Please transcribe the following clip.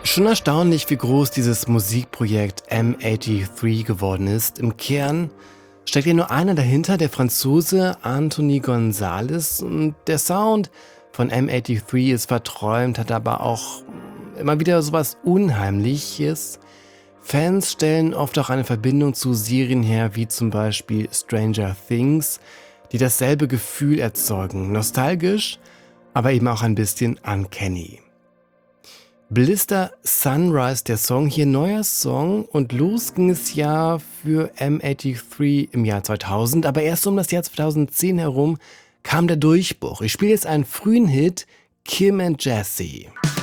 Schon erstaunlich, wie groß dieses Musikprojekt M83 geworden ist. Im Kern steckt ja nur einer dahinter, der Franzose Anthony Gonzalez. Und der Sound von M83 ist verträumt, hat aber auch immer wieder sowas Unheimliches. Fans stellen oft auch eine Verbindung zu Serien her, wie zum Beispiel Stranger Things, die dasselbe Gefühl erzeugen. Nostalgisch, aber eben auch ein bisschen uncanny. Blister Sunrise, der Song, hier neuer Song, und los ging es ja für M83 im Jahr 2000, aber erst um das Jahr 2010 herum kam der Durchbruch. Ich spiele jetzt einen frühen Hit, Kim and Jesse.